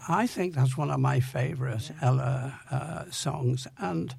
I think that's one of my favourite Ella songs. And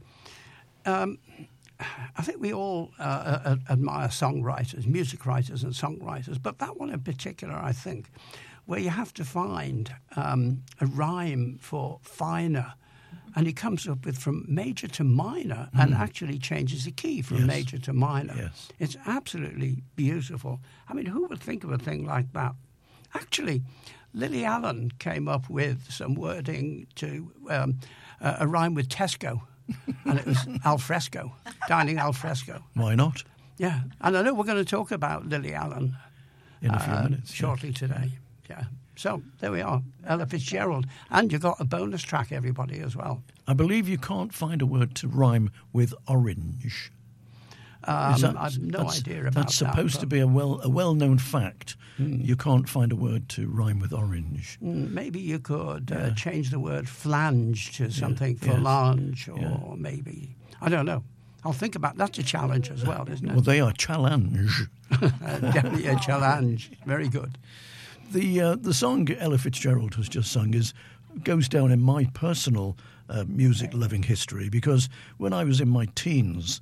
I think we all admire songwriters, music writers and songwriters, but that one in particular, I think, where you have to find a rhyme for finer, and he comes up with from major to minor and actually changes the key from major to minor. Yes. It's absolutely beautiful. I mean, who would think of a thing like that? Actually, Lily Allen came up with some wording to a rhyme with Tesco, and it was al fresco, dining al fresco. Why not? Yeah, and I know we're going to talk about Lily Allen In a few minutes. shortly today. Yeah. So there we are, Ella Fitzgerald. And you got a bonus track, everybody, as well. I believe you can't find a word to rhyme with orange. I have no idea about that. That's supposed to be a well-known fact. You can't find a word to rhyme with orange. Maybe you could change the word flange to something for lange, or maybe, I don't know. I'll think about that's a challenge as well, isn't it? Well, they are challenge. Definitely a challenge. Very good. The song Ella Fitzgerald has just sung goes down in my personal music-loving history, because when I was in my teens,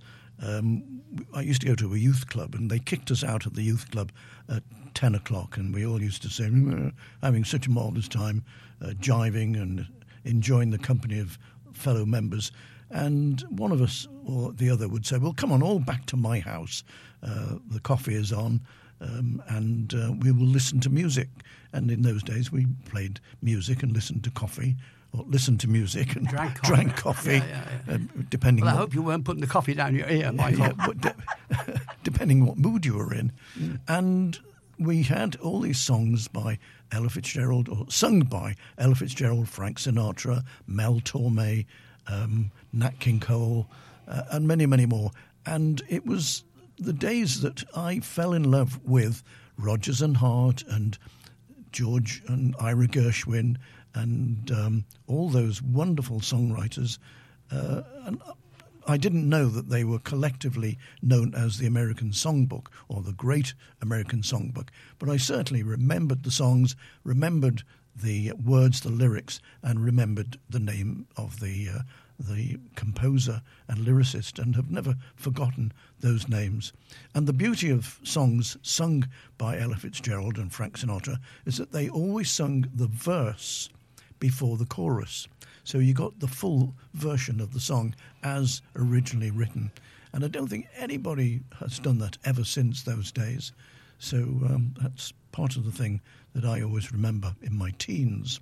I used to go to a youth club, and they kicked us out of the youth club at 10 o'clock, and we all used to say, having such a marvellous time, jiving and enjoying the company of fellow members. And one of us or the other would say, well, come on, all back to my house. The coffee is on. And we will listen to music. And in those days, we played music and listened to coffee, or listened to music and drank coffee. Depending. Well, I hope you weren't putting the coffee down your ear, Michael. Depending what mood you were in. And we had all these songs by Ella Fitzgerald, or sung by Ella Fitzgerald, Frank Sinatra, Mel Torme, Nat King Cole, and many, many more. And it was the days that I fell in love with Rodgers and Hart and George and Ira Gershwin and all those wonderful songwriters. And I didn't know that they were collectively known as the American Songbook or the Great American Songbook, but I certainly remembered the songs, remembered the words, the lyrics, and remembered the name of the composer and lyricist, and have never forgotten those names. And the beauty of songs sung by Ella Fitzgerald and Frank Sinatra is that they always sung the verse before the chorus. So you got the full version of the song as originally written. And I don't think anybody has done that ever since those days. So that's part of the thing that I always remember in my teens.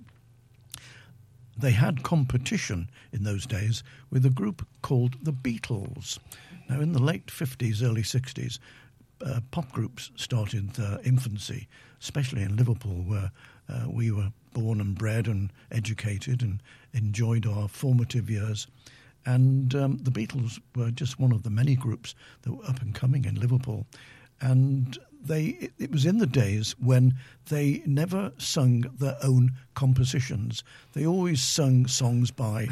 They had competition in those days with a group called the Beatles. Now, in the late 50s, early 60s, pop groups started their infancy, especially in Liverpool, where we were born and bred and educated and enjoyed our formative years. And the Beatles were just one of the many groups that were up and coming in Liverpool. And it was in the days when they never sung their own compositions. They always sung songs by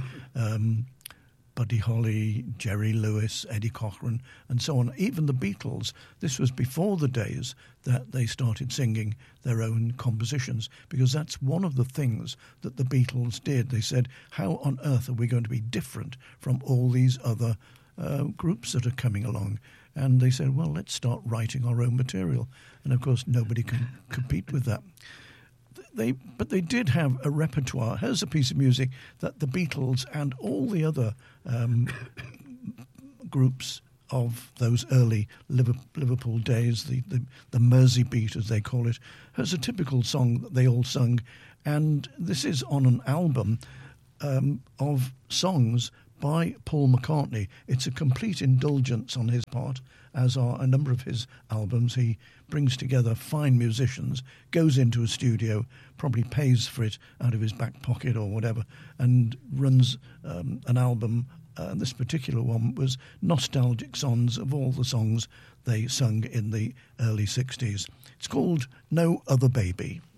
Buddy Holly, Jerry Lewis, Eddie Cochran, and so on. Even the Beatles, this was before the days that they started singing their own compositions, because that's one of the things that the Beatles did. They said, how on earth are we going to be different from all these other groups that are coming along? And they said, well, let's start writing our own material. And, of course, nobody can compete with that. But they did have a repertoire. Here's a piece of music that the Beatles and all the other groups of those early Liverpool days, the Mersey Beat, as they call it, has a typical song that they all sung. And this is on an album of songs by Paul McCartney. It's a complete indulgence on his part, as are a number of his albums. He brings together fine musicians, goes into a studio, probably pays for it out of his back pocket or whatever, and runs an album. This particular one was nostalgic songs of all the songs they sung in the early 60s. It's called No Other Baby.